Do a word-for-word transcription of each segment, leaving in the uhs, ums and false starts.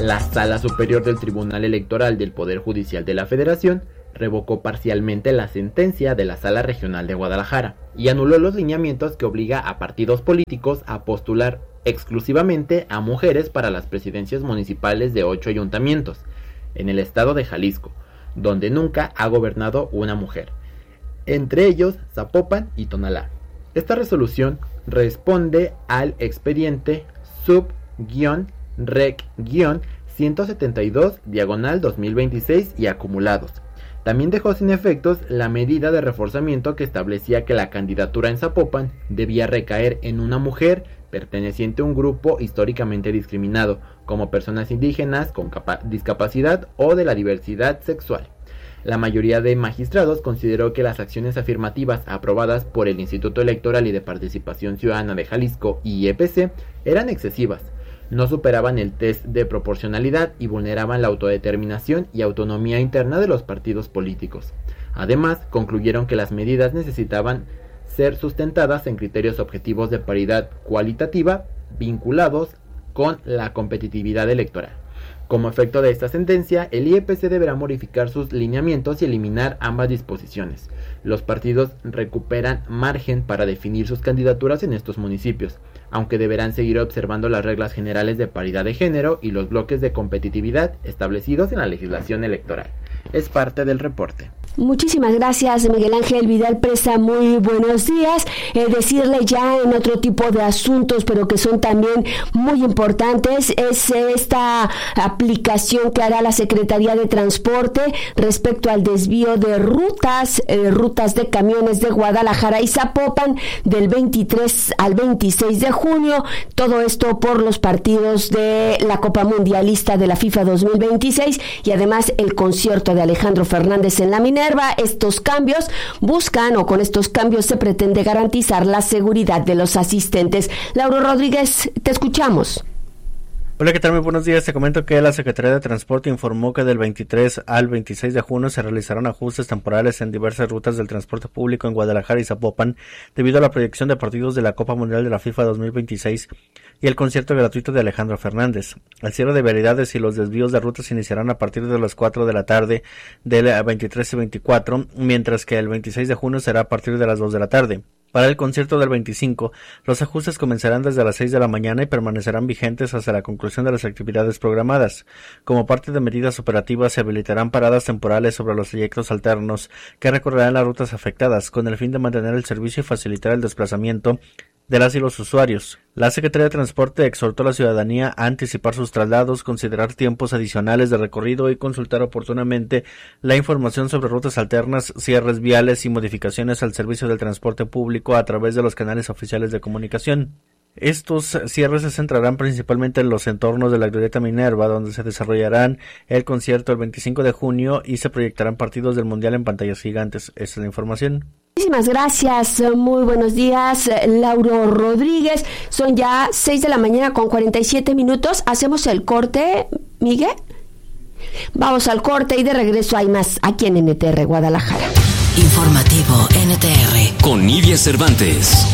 La Sala Superior del Tribunal Electoral del Poder Judicial de la Federación revocó parcialmente la sentencia de la Sala Regional de Guadalajara y anuló los lineamientos que obliga a partidos políticos a postular exclusivamente a mujeres para las presidencias municipales de ocho ayuntamientos en el estado de Jalisco, donde nunca ha gobernado una mujer, entre ellos Zapopan y Tonalá. Esta resolución responde al expediente sub-rec ciento setenta y dos diagonal dos mil veintiséis y acumulados. También dejó sin efectos la medida de reforzamiento que establecía que la candidatura en Zapopan debía recaer en una mujer perteneciente a un grupo históricamente discriminado, como personas indígenas con capa- discapacidad o de la diversidad sexual. La mayoría de magistrados consideró que las acciones afirmativas aprobadas por el Instituto Electoral y de Participación Ciudadana de Jalisco I E P C eran excesivas, no superaban el test de proporcionalidad y vulneraban la autodeterminación y autonomía interna de los partidos políticos. Además, concluyeron que las medidas necesitaban ser sustentadas en criterios objetivos de paridad cualitativa vinculados con la competitividad electoral. Como efecto de esta sentencia, el I E P C deberá modificar sus lineamientos y eliminar ambas disposiciones. Los partidos recuperan margen para definir sus candidaturas en estos municipios, aunque deberán seguir observando las reglas generales de paridad de género y los bloques de competitividad establecidos en la legislación electoral. Es parte del reporte. Muchísimas gracias, Miguel Ángel Vidal Presa, muy buenos días. Eh, decirle ya en otro tipo de asuntos, pero que son también muy importantes, es esta aplicación que hará la Secretaría de Transporte respecto al desvío de rutas, eh, rutas de camiones de Guadalajara y Zapopan del veintitrés al veintiséis de junio. Todo esto por los partidos de la Copa Mundialista de la FIFA dos mil veintiséis y además el concierto de Alejandro Fernández en la Minerva. Estos cambios buscan, o con estos cambios se pretende garantizar la seguridad de los asistentes. Lauro Rodríguez, te escuchamos. Hola, ¿qué tal? Muy buenos días. Te comento que la Secretaría de Transporte informó que del veintitrés al veintiséis de junio se realizarán ajustes temporales en diversas rutas del transporte público en Guadalajara y Zapopan debido a la proyección de partidos de la Copa Mundial de la FIFA dos mil veintiséis y el concierto gratuito de Alejandro Fernández. El cierre de vialidades y los desvíos de rutas iniciarán a partir de las cuatro de la tarde del veintitrés y veinticuatro, mientras que el veintiséis de junio será a partir de las dos de la tarde. Para el concierto del veinticinco, los ajustes comenzarán desde las seis de la mañana y permanecerán vigentes hasta la conclusión de las actividades programadas. Como parte de medidas operativas, se habilitarán paradas temporales sobre los trayectos alternos que recorrerán las rutas afectadas, con el fin de mantener el servicio y facilitar el desplazamiento de las y los usuarios. La Secretaría de Transporte exhortó a la ciudadanía a anticipar sus traslados, considerar tiempos adicionales de recorrido y consultar oportunamente la información sobre rutas alternas, cierres viales y modificaciones al servicio del transporte público a través de los canales oficiales de comunicación. Estos cierres se centrarán principalmente en los entornos de la Glorieta Minerva, donde se desarrollarán el concierto el veinticinco de junio y se proyectarán partidos del Mundial en pantallas gigantes. Esta es la información. Muchísimas gracias, muy buenos días, Lauro Rodríguez. Son ya seis de la mañana con cuarenta y siete minutos. Hacemos el corte, Miguel. Vamos al corte y de regreso hay más aquí en N T R Guadalajara. Informativo N T R con Nidia Cervantes.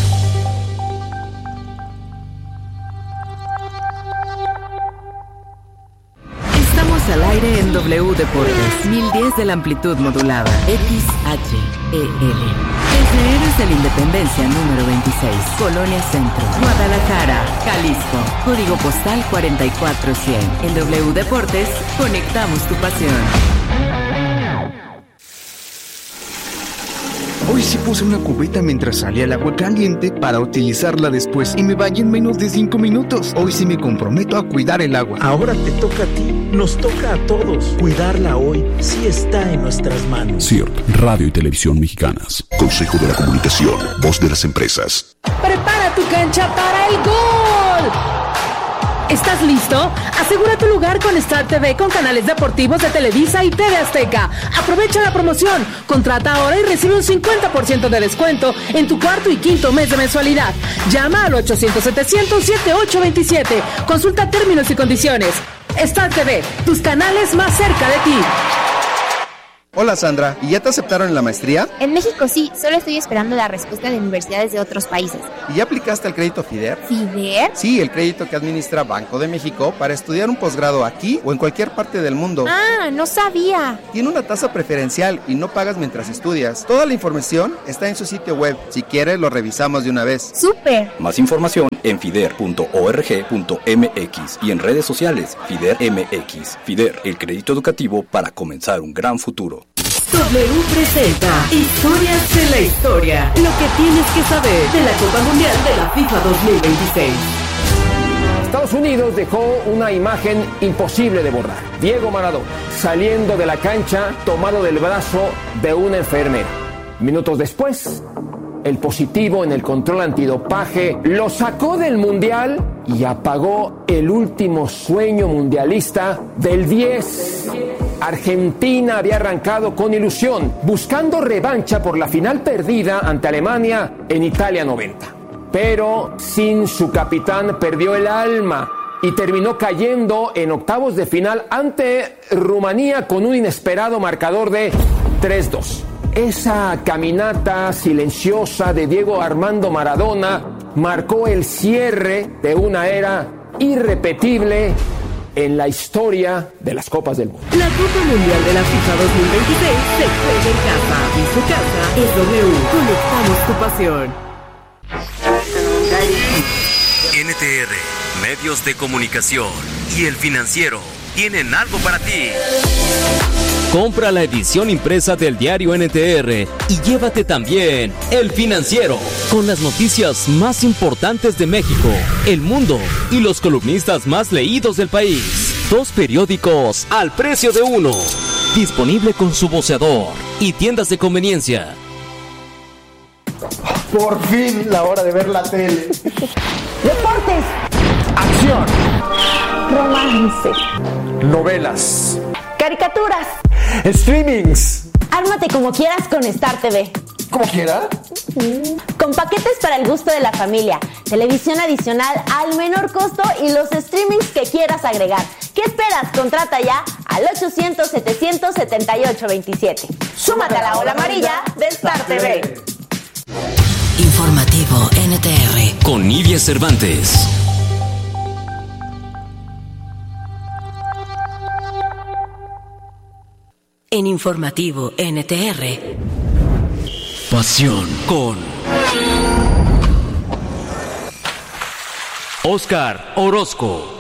Al aire en W Deportes, mil diez de la amplitud modulada, X H E L. Desde Héroes de la Independencia número veintiséis, Colonia Centro, Guadalajara, Jalisco, código postal cuarenta y cuatro cien. En W Deportes, conectamos tu pasión. Hoy sí puse una cubeta mientras salía el agua caliente para utilizarla después y me bañé en menos de cinco minutos. Hoy sí me comprometo a cuidar el agua. Ahora te toca a ti, nos toca a todos. Cuidarla hoy sí está en nuestras manos. C I R T, Radio y Televisión Mexicanas. Consejo de la Comunicación, voz de las empresas. Prepara tu cancha para el gol. ¿Estás listo? Asegura tu lugar con Star T V con canales deportivos de Televisa y T V Azteca. Aprovecha la promoción. Contrata ahora y recibe un cincuenta por ciento de descuento en tu cuarto y quinto mes de mensualidad. Llama al ochocientos setecientos setenta y ocho veintisiete. Consulta términos y condiciones. Star T V, tus canales más cerca de ti. Hola Sandra, ¿y ya te aceptaron en la maestría? En México sí, solo estoy esperando la respuesta de universidades de otros países. ¿Y ya aplicaste al crédito FIDER? ¿FIDER? Sí, el crédito que administra Banco de México para estudiar un posgrado aquí o en cualquier parte del mundo. Ah, no sabía. Tiene una tasa preferencial y no pagas mientras estudias. Toda la información está en su sitio web. Si quieres, lo revisamos de una vez. ¡Súper! Más información en fider punto org punto m x y en redes sociales FIDER M X. FIDER, el crédito educativo para comenzar un gran futuro. W presenta Historias de la Historia. Lo que tienes que saber de la Copa Mundial de la FIFA dos mil veintiséis. Estados Unidos dejó una imagen imposible de borrar. Diego Maradona saliendo de la cancha tomado del brazo de una enfermera. Minutos después, el positivo en el control antidopaje lo sacó del Mundial y apagó el último sueño mundialista del diez. Argentina había arrancado con ilusión, buscando revancha por la final perdida ante Alemania en Italia noventa. Pero sin su capitán perdió el alma y terminó cayendo en octavos de final ante Rumanía con un inesperado marcador de tres dos. Esa caminata silenciosa de Diego Armando Maradona marcó el cierre de una era irrepetible en la historia de las Copas del Mundo. La Copa Mundial de la FIFA dos mil veintiséis se juega en casa. Y su casa es W. Conectamos tu pasión. N T R, Medios de Comunicación y El Financiero tienen algo para ti. Compra la edición impresa del diario N T R y llévate también El Financiero, con las noticias más importantes de México, el mundo y los columnistas más leídos del país. Dos periódicos al precio de uno. Disponible con su voceador y tiendas de conveniencia. Por fin la hora de ver la tele. Deportes. Acción. Romance. Novelas. Caricaturas. Streamings. Ármate como quieras con Star T V. ¿Cómo quiera? Con paquetes para el gusto de la familia, televisión adicional al menor costo y los streamings que quieras agregar. ¿Qué esperas? Contrata ya al ochocientos, setecientos setenta y ocho veintisiete. Súmate a la ola amarilla de Star T V. Informativo N T R con Nidia Cervantes. En Informativo N T R. Pasión con Oscar Orozco.